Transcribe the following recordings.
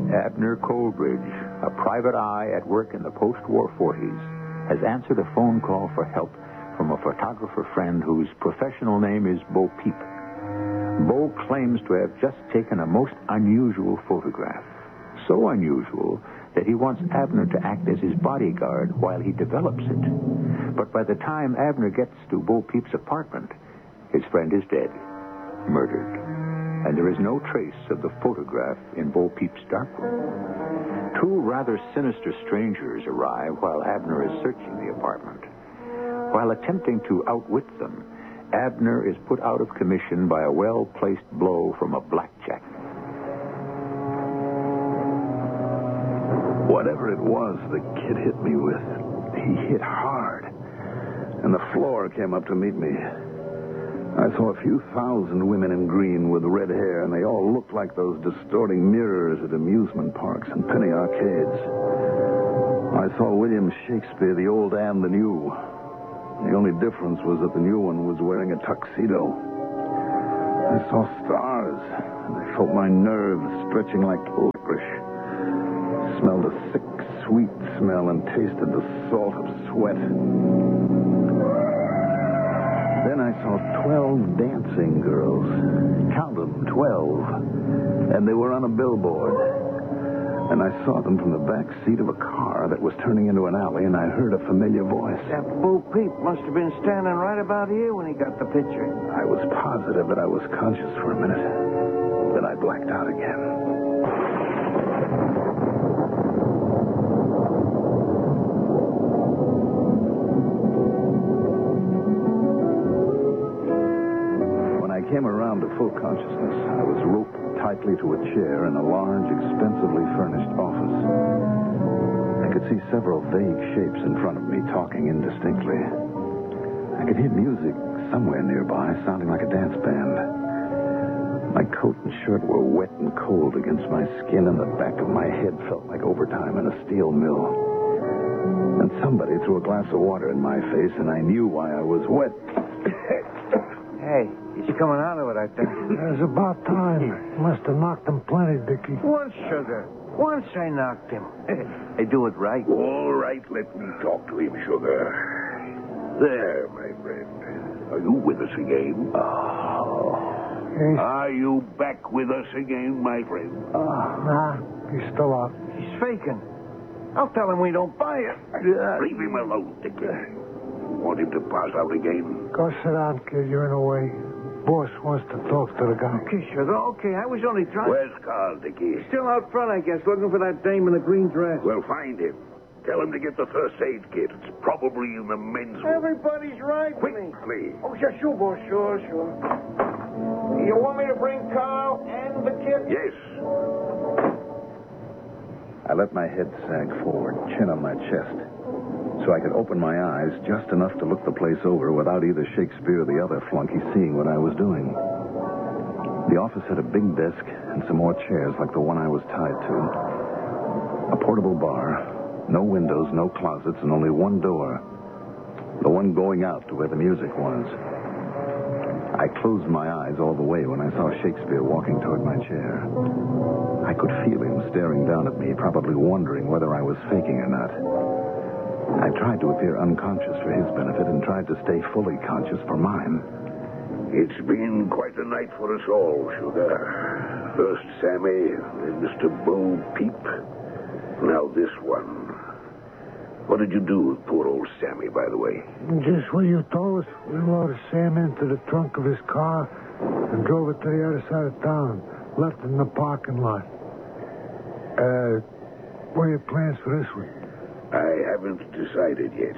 Abner Coleridge, a private eye at work in the post-war 40s, has answered a phone call for help from a photographer friend whose professional name is Bo Peep. Bo claims to have just taken a most unusual photograph. So unusual that he wants Abner to act as his bodyguard while he develops it. But by the time Abner gets to Bo Peep's apartment, his friend is dead, murdered. And there is no trace of the photograph in Bo Peep's darkroom. Two rather sinister strangers arrive while Abner is searching the apartment. While attempting to outwit them, Abner is put out of commission by a well-placed blow from a blackjack. Whatever it was the kid hit me with, he hit hard. And the floor came up to meet me. I saw a few thousand women in green with red hair, and they all looked like those distorting mirrors at amusement parks and penny arcades. I saw William Shakespeare, the old and the new. The only difference was that the new one was wearing a tuxedo. I saw stars, and I felt my nerves stretching like licorice. Smelled a sick, sweet smell and tasted the salt of sweat. Then I saw 12 dancing girls. Count them, 12. And they were on a billboard. And I saw them from the back seat of a car that was turning into an alley, and I heard a familiar voice. That Bo Peep must have been standing right about here when he got the picture. I was positive that I was conscious for a minute. Then I blacked out again. Came around to full consciousness. I was roped tightly to a chair in a large, expensively furnished office. I could see several vague shapes in front of me talking indistinctly. I could hear music somewhere nearby, sounding like a dance band. My coat and shirt were wet and cold against my skin, and the back of my head felt like overtime in a steel mill. And somebody threw a glass of water in my face, and I knew why I was wet. Hey, he's coming out of it, I think. It was about time. Must have knocked him plenty, Dickie. Once, Sugar. Once I knocked him. I do it right. All right, let me talk to him, Sugar. There, my friend. Are you with us again? Yes. Are you back with us again, my friend? Nah, he's still out. He's faking. I'll tell him we don't buy it. Leave him alone, Dickie. Want him to pass out again? Go sit down, kid. You're in the way. Boss wants to talk to the guy. Okay, Sugar. Okay, I was only trying... Where's Carl, Dickie? Still out front, I guess, looking for that dame in the green dress. Well, find him. Tell him to get the first aid kit. It's probably in the men's room. Everybody's right with me. Quickly. Oh, sure, boss. Sure. You want me to bring Carl and the kid? Yes. I let my head sag forward, chin on my chest, so I could open my eyes just enough to look the place over without either Shakespeare or the other flunky seeing what I was doing. The office had a big desk and some more chairs like the one I was tied to. A portable bar, no windows, no closets, and only one door. The one going out to where the music was. I closed my eyes all the way when I saw Shakespeare walking toward my chair. I could feel him staring down at me, probably wondering whether I was faking or not. I tried to appear unconscious for his benefit and tried to stay fully conscious for mine. It's been quite a night for us all, Sugar. First Sammy, then Mr. Bo Peep. Now this one. What did you do with poor old Sammy, by the way? Just what you told us. We loaded Sam into the trunk of his car and drove it to the other side of town. Left it in the parking lot. What are your plans for this one? I haven't decided yet.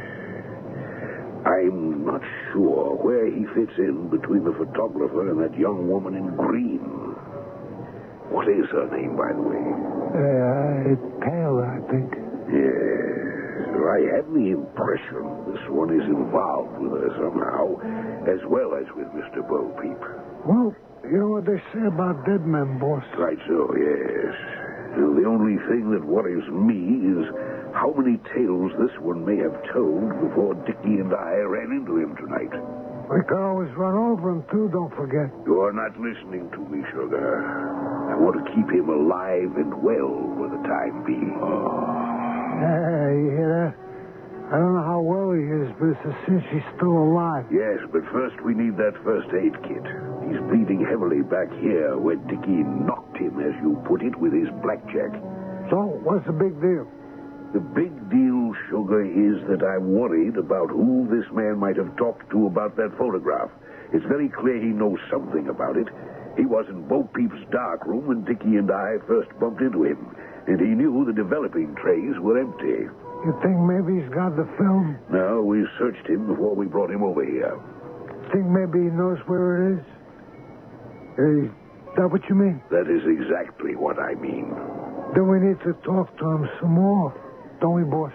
I'm not sure where he fits in between the photographer and that young woman in green. What is her name, by the way? It's Taylor, I think. Yes. I have the impression this one is involved with her somehow, as well as with Mr. Bo Peep. Well, you know what they say about dead men, boss. Right so, yes. And the only thing that worries me is how many tales this one may have told before Dickie and I ran into him tonight. We could always run over him, too, don't forget. You're not listening to me, Sugar. I want to keep him alive and well for the time being. Hey, you hear that? I don't know how well he is, but it's a cinch he's still alive. Yes, but first we need that first aid kit. He's bleeding heavily back here where Dickie knocked him, as you put it, with his blackjack. So, what's the big deal? The big deal, Sugar, is that I'm worried about who this man might have talked to about that photograph. It's very clear he knows something about it. He was in Bo Peep's dark room when Dickie and I first bumped into him, and he knew the developing trays were empty. You think maybe he's got the film? No, we searched him before we brought him over here. Think maybe he knows where it is? Is that what you mean? That is exactly what I mean. Then we need to talk to him some more, don't we, boss?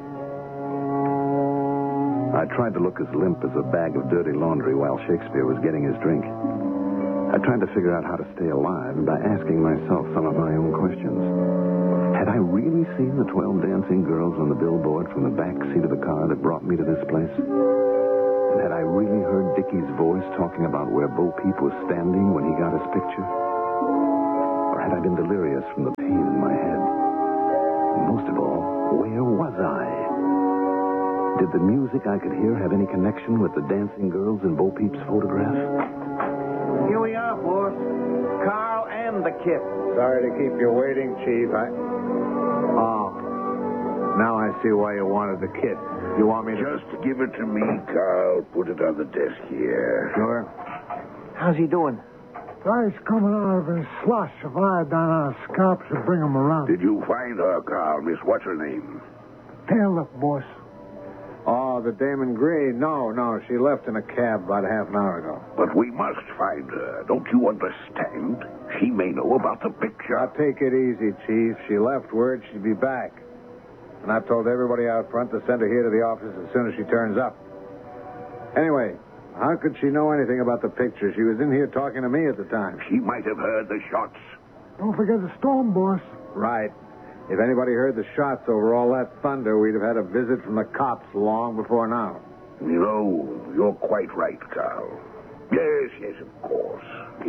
I tried to look as limp as a bag of dirty laundry while Shakespeare was getting his drink. I tried to figure out how to stay alive by asking myself some of my own questions. Had I really seen the 12 dancing girls on the billboard from the back seat of the car that brought me to this place? And had I really heard Dickie's voice talking about where Bo Peep was standing when he got his picture? Or had I been delirious from the pain in my head? And most of all, where was I? Did the music I could hear have any connection with the dancing girls in Bo Peep's photograph? Here we are, boss. Carl and the kid. Sorry to keep you waiting, Chief. Oh, now I see why you wanted the kit. You want me to... Just give it to me, Carl. Put it on the desk here. Sure. How's he doing? Guy's coming out of his slush of iodine on his scalp to bring him around. Did you find her, Carl? Miss what's her name? Tail up, boss. Oh, the Damon Green. No, she left in a cab about half an hour ago. But we must find her. Don't you understand? She may know about the picture. Now, take it easy, Chief. She left word she'd be back. And I've told everybody out front to send her here to the office as soon as she turns up. Anyway, how could she know anything about the picture? She was in here talking to me at the time. She might have heard the shots. Don't forget the storm, boss. Right. If anybody heard the shots over all that thunder, we'd have had a visit from the cops long before now. You know, you're quite right, Carl. Yes, of course.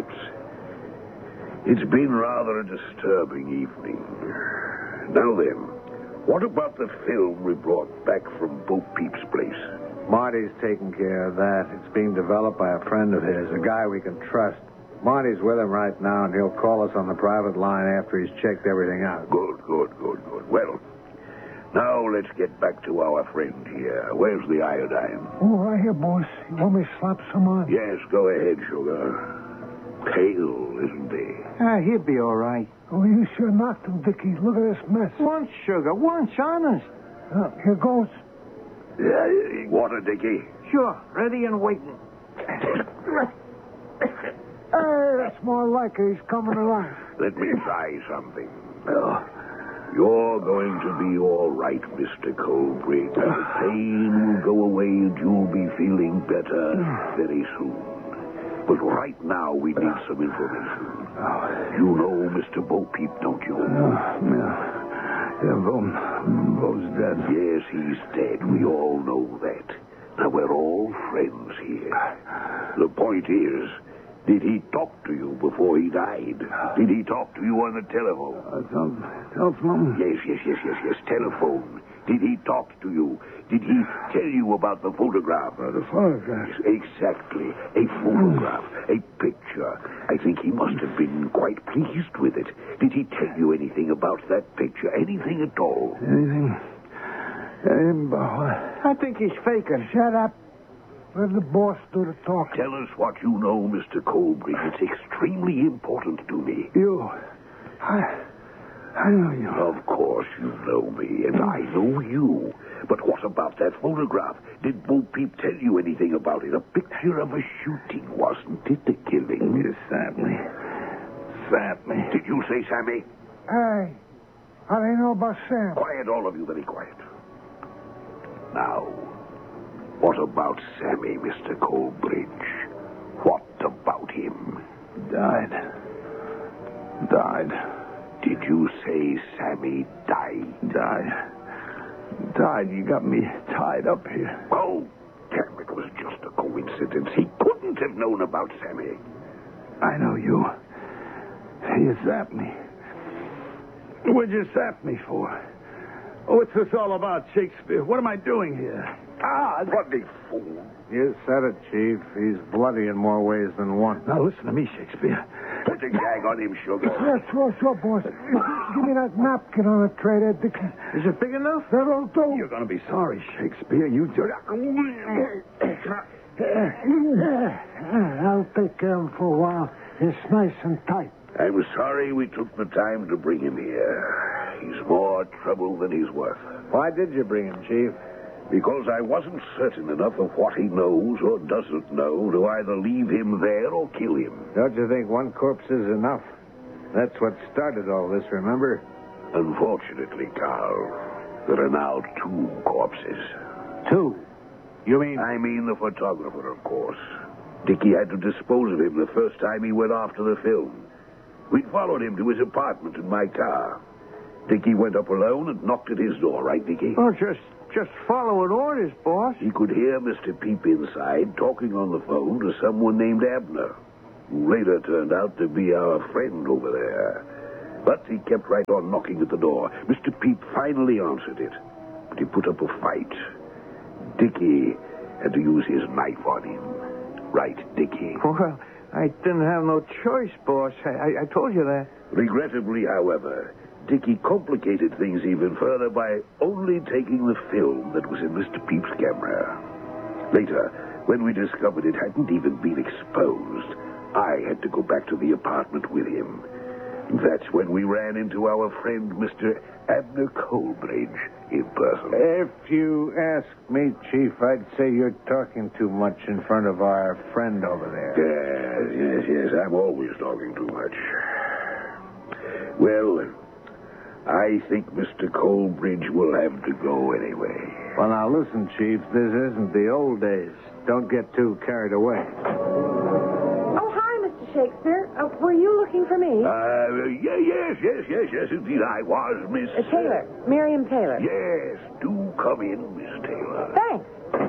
It's been rather a disturbing evening. Now then, what about the film we brought back from Bo Peep's place? Marty's taking care of that. It's being developed by a friend of his, a guy we can trust. Marty's with him right now, and he'll call us on the private line after he's checked everything out. Good. Well, now let's get back to our friend here. Where's the iodine? Oh, right here, boss. You want me to slap some on? Yes, go ahead, Sugar. Pale, isn't he? He'll be all right. Oh, you sure knocked him, Dickie. Look at this mess. Once, Sugar, once, honest. Here goes. Water, Dickie. Sure, ready and waiting. Hey, that's more like it. He's coming around. Let me try something. You're going to be all right, Mr. Colbridge. The pain will go away and you'll be feeling better very soon. But right now we need some information. You know Mr. Bo Peep, don't you? Yeah, Bo's dead. Yes, he's dead. We all know that. Now, we're all friends here. The point is, did he talk to you before he died? Did he talk to you on the telephone? Telephone? Yes. Telephone. Did he talk to you? Did he tell you about the photograph? The photograph? Yes, exactly. A photograph. A picture. I think he must have been quite pleased with it. Did he tell you anything about that picture? Anything at all? Anything? I think he's faking. Shut up. Let the boss do the talking. Tell us what you know, Mr. Colbridge. It's extremely important to me. I know you. Of course you know me, and I know you. But what about that photograph? Did Bo Peep tell you anything about it? A picture of a shooting, wasn't it? The killing. Yes, Sammy. Did you say Sammy? Hey, how do you know about Sam? Quiet, all of you, very quiet. Now, what about Sammy, Mr. Colbridge? What about him? Died. Did you say Sammy died? Died. You got me tied up here. Oh, damn, it was just a coincidence. He couldn't have known about Sammy. I know you. You zapped me. What'd you zap me for? What's this all about, Shakespeare? What am I doing here? Bloody fool. You said it, Chief. He's bloody in more ways than one. Now, listen to me, Shakespeare. Put the gag on him, Sugar. Sure, boss. Give me that napkin on a tray there, Dick. Is it big enough? That'll do. You're going to be sorry, Shakespeare. You just... I'll take care of him for a while. It's nice and tight. I'm sorry we took the time to bring him here. He's more trouble than he's worth. Why did you bring him, Chief? Because I wasn't certain enough of what he knows or doesn't know to either leave him there or kill him. Don't you think one corpse is enough? That's what started all this, remember? Unfortunately, Carl, there are now 2 corpses. 2? You mean... I mean the photographer, of course. Dickie had to dispose of him the first time he went off to the film. We'd followed him to his apartment in my car. Dickie went up alone and knocked at his door, right, Dickie? Oh, just following orders, boss. He could hear Mr. Peep inside talking on the phone to someone named Abner, who later turned out to be our friend over there. But he kept right on knocking at the door. Mr. Peep finally answered it, but he put up a fight. Dickie had to use his knife on him. Right, Dickie? Well, I didn't have no choice, boss. I told you that. Regrettably, however, Dickie complicated things even further by only taking the film that was in Mr. Peep's camera. Later, when we discovered it hadn't even been exposed, I had to go back to the apartment with him. That's when we ran into our friend, Mr. Abner Colebridge, in person. If you ask me, Chief, I'd say you're talking too much in front of our friend over there. Yes, I'm always talking too much. Well, I think Mr. Colebridge will have to go anyway. Well, now, listen, Chief, this isn't the old days. Don't get too carried away. Oh, hi, Mr. Shakespeare. Were you looking for me? Yes, indeed I was, Miss... Taylor. Miriam Taylor. Yes, do come in, Miss Taylor. Thanks.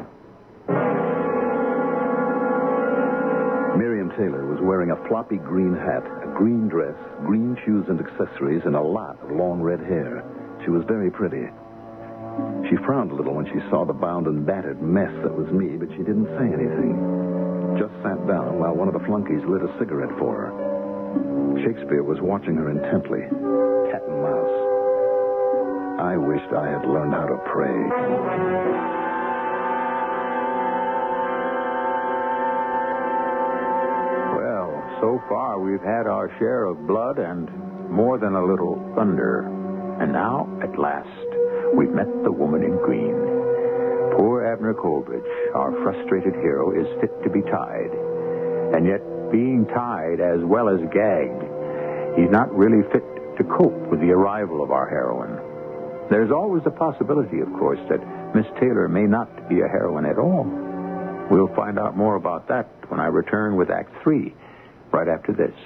Miriam Taylor was wearing a floppy green hat, a green dress, green shoes and accessories, and a lot of long red hair. She was very pretty. She frowned a little when she saw the bound and battered mess that was me, but she didn't say anything. Just sat down while one of the flunkies lit a cigarette for her. Shakespeare was watching her intently. Cat and mouse. I wished I had learned how to pray. So far, we've had our share of blood and more than a little thunder. And now, at last, we've met the woman in green. Poor Abner Colebridge, our frustrated hero, is fit to be tied. And yet, being tied as well as gagged, he's not really fit to cope with the arrival of our heroine. There's always the possibility, of course, that Miss Taylor may not be a heroine at all. We'll find out more about that when I return with Act 3. Right after this.